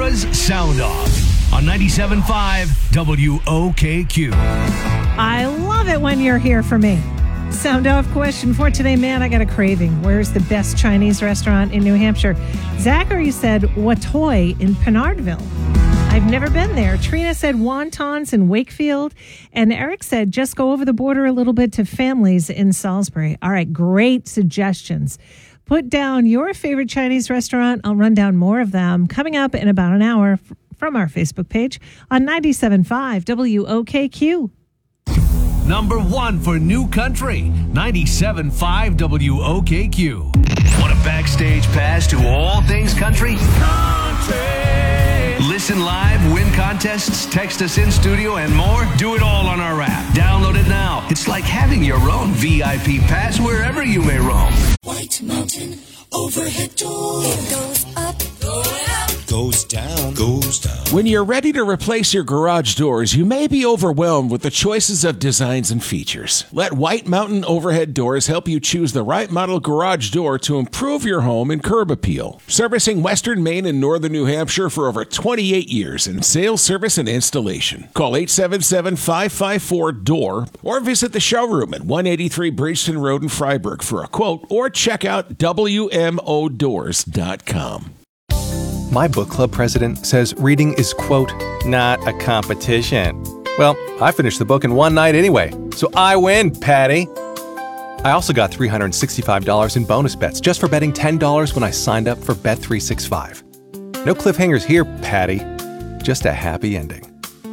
was Sound Off on 97.5 WOKQ. I love it when you're here for me. Sound Off question for today. Man, I got a craving. Where's the best Chinese restaurant in New Hampshire? Zachary said Watoy in Pinardville. I've never been there. Trina said Wontons in Wakefield. And Eric said just go over the border a little bit to Families in Salisbury. All right, great suggestions. Put down your favorite Chinese restaurant. I'll run down more of them coming up in about an hour from our Facebook page on 97.5 WOKQ. Number one for New Country, 97.5 WOKQ. Want a backstage pass to all things country? Listen live, win contests, text us in studio, and more? Do it all on our app. Download it now. It's like having your own VIP pass wherever you may roam. White Mountain overhead door. It goes up, goes down, goes down. When you're ready to replace your garage doors, you may be overwhelmed with the choices of designs and features. Let White Mountain Overhead Doors help you choose the right model garage door to improve your home and curb appeal. Servicing Western Maine and Northern New Hampshire for over 28 years in sales, service, and installation. Call 877-554-DOOR or visit the showroom at 183 Bridgeton Road in Freiburg for a quote or check out WMOdoors.com. My book club president says reading is, quote, not a competition. Well, I finished the book in one night anyway, so I win, Patty. I also got $365 in bonus bets just for betting $10 when I signed up for Bet365. No cliffhangers here, Patty. Just a happy ending.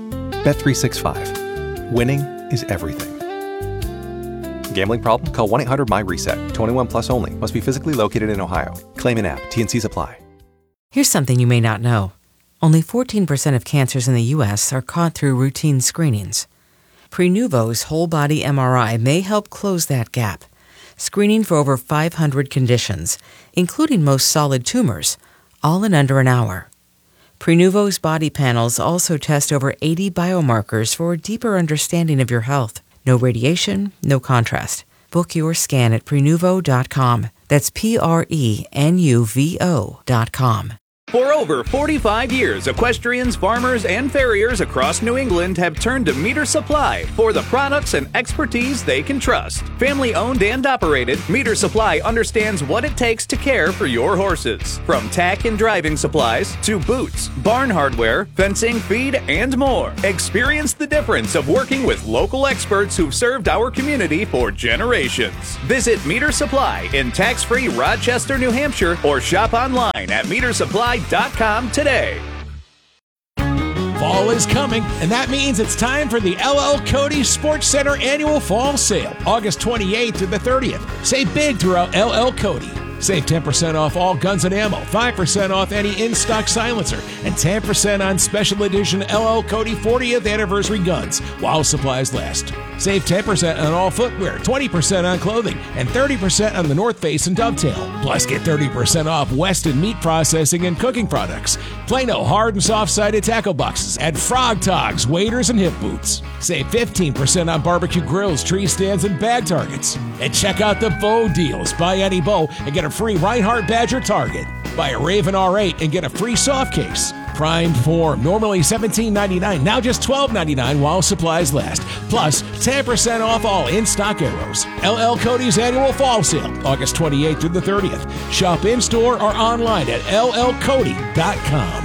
Bet365. Winning is everything. Gambling problem? Call 1-800-MY-RESET. 21 plus only. Must be physically located in Ohio. Claim in app. T&Cs apply. Here's something you may not know. Only 14% of cancers in the U.S. are caught through routine screenings. Prenuvo's whole-body MRI may help close that gap, screening for over 500 conditions, including most solid tumors, all in under an hour. Prenuvo's body panels also test over 80 biomarkers for a deeper understanding of your health. No radiation, no contrast. Book your scan at Prenuvo.com. That's Prenuvo.com. For over 45 years, equestrians, farmers, and farriers across New England have turned to Meter Supply for the products and expertise they can trust. Family owned and operated, Meter Supply understands what it takes to care for your horses. From tack and driving supplies to boots, barn hardware, fencing, feed, and more. Experience the difference of working with local experts who've served our community for generations. Visit Meter Supply in tax-free Rochester, New Hampshire, or shop online at metersupply.com today. Fall is coming, and that means it's time for the LL Cody Sports Center Annual Fall Sale, August 28th to the 30th. Save big throughout LL Cody. Save 10% off all guns and ammo, 5% off any in-stock silencer, and 10% on special edition LL Cody 40th anniversary guns while supplies last. Save 10% on all footwear, 20% on clothing, and 30% on the North Face and Dovetail. Plus, get 30% off Weston meat processing and cooking products, Plano hard and soft-sided tackle boxes, and Frog Togs, waders, and hip boots. Save 15% on barbecue grills, tree stands, and bag targets. And check out the bow deals. Buy any bow and get a free Reinhardt Badger target. Buy a Raven R8 and get a free soft case. Primed form, normally $17.99, now just $12.99 while supplies last. Plus, 10% off all in-stock arrows. LL Cody's annual fall sale, August 28th through the 30th. Shop in-store or online at llcody.com.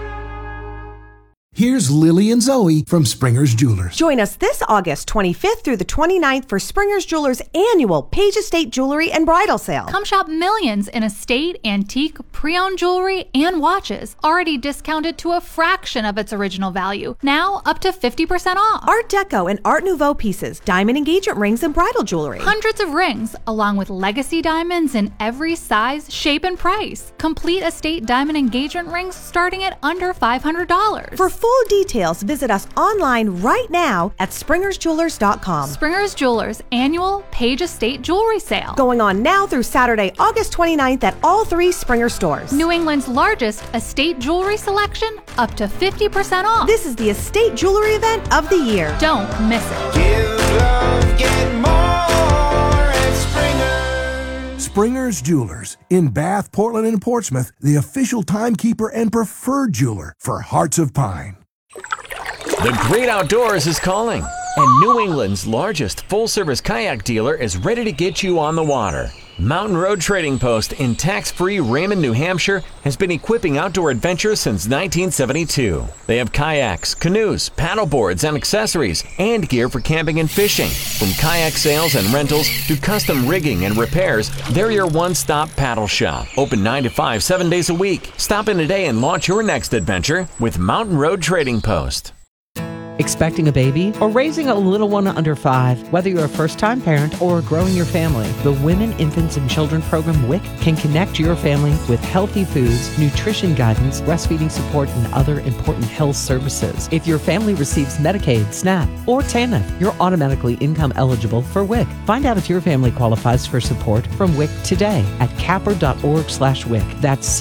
Here's Lily and Zoe from Springer's Jewelers. Join us this August 25th through the 29th for Springer's Jewelers' annual Page Estate Jewelry and Bridal Sale. Come shop millions in estate, antique, pre-owned jewelry, and watches, already discounted to a fraction of its original value. Now up to 50% off. Art Deco and Art Nouveau pieces, diamond engagement rings, and bridal jewelry. Hundreds of rings, along with legacy diamonds in every size, shape, and price. Complete estate diamond engagement rings starting at under $500. For full details, visit us online right now at springersjewelers.com. Springer's Jewelers annual Page Estate Jewelry Sale. Going on now through Saturday, August 29th at all 3 Springer stores. New England's largest estate jewelry selection, up to 50% off. This is the estate jewelry event of the year. Don't miss it. Give love, get more at Springer's. Springer's Jewelers. In Bath, Portland, and Portsmouth, the official timekeeper and preferred jeweler for Hearts of Pine. The Great Outdoors is calling, and New England's largest full-service kayak dealer is ready to get you on the water. Mountain Road Trading Post in tax-free Raymond, New Hampshire has been equipping outdoor adventurers since 1972. They have kayaks, canoes, paddleboards, and accessories, and gear for camping and fishing. From kayak sales and rentals to custom rigging and repairs, they're your one-stop paddle shop. Open 9 to 5, 7 days a week. Stop in today and launch your next adventure with Mountain Road Trading Post. Expecting a baby or raising a little one under 5, whether you're a first-time parent or growing your family, the Women, Infants, and Children program WIC can connect your family with healthy foods, nutrition guidance, breastfeeding support, and other important health services. If your family receives Medicaid, SNAP, or TANF, you're automatically income eligible for WIC. Find out if your family qualifies for support from WIC today at capr.org/WIC. That's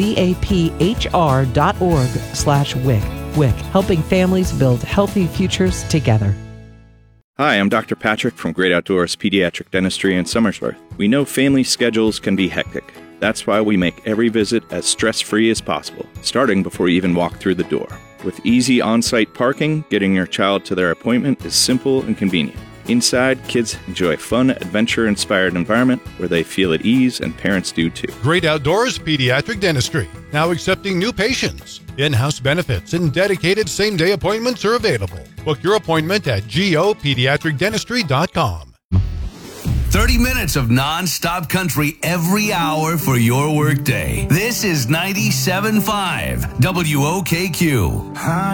caphr.org/WIC. WIC, helping families build healthy futures together. Hi, I'm Dr. Patrick from Great Outdoors Pediatric Dentistry in Somersworth. We know family schedules can be hectic. That's why we make every visit as stress-free as possible, starting before you even walk through the door. With easy on-site parking, getting your child to their appointment is simple and convenient. Inside, kids enjoy a fun, adventure-inspired environment where they feel at ease, and parents do too. Great Outdoors Pediatric Dentistry, now accepting new patients. In-house benefits and dedicated same-day appointments are available. Book your appointment at gopediatricdentistry.com. 30 minutes of non-stop country every hour for your workday. This is 97.5 WOKQ.